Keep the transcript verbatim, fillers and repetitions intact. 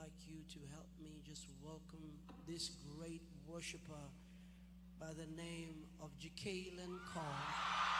like you to help me just welcome this great worshiper by the name of Jacqueline Carr.